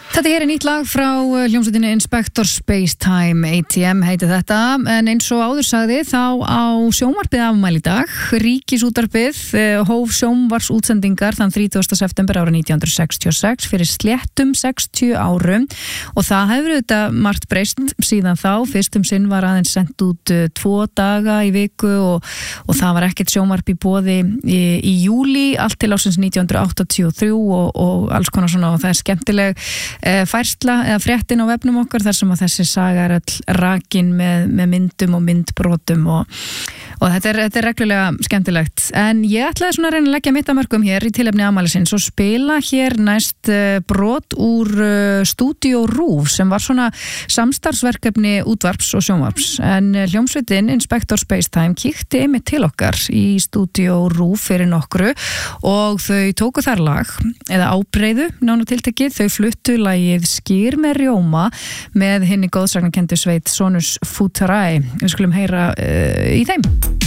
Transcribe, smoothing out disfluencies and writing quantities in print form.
Þetta er nýtt lag frá hljómsveitinni Inspector Spacetime, ATM heiti þetta, en eins og áður sagði þá á sjónvarpið afmæli í dag. Ríkisútvarpið hóf sjónvarpsútsendingar þann 30. september árið 1966 fyrir sléttum 60 árum og það hefur auðvitað margt breyst síðan þá. Fyrstum sinn var aðeins sendt út 2 daga í viku og það var ekkert sjónvarp í boði í júlí, allt til ásins 1983 og alls konar svona, og það er skemmtileg færsla eða fréttin á vefnum okkar þar sem að þessi saga er all rakin með myndum og myndbrotum og þetta er reglulega skemmtilegt. En ég ætlaði svona að reyna að leggja mitt að mörgum hér í tilefni afmælisins og spila hér næst brot úr Stúdíó RÚV sem var svona samstarfsverkefni útvarps og sjónvarps, en hljómsveitin Inspector Spacetime kíkti einmitt til okkar í Stúdíó RÚV fyrir nokkru og þau tóku þar lag eða ábreiðu nánar tiltekið. Þau fluttu lagið Skyr með rjóma með hinni góðsagnarkenndu sveit Sonus Futurae. Við skulum heyra í þeim.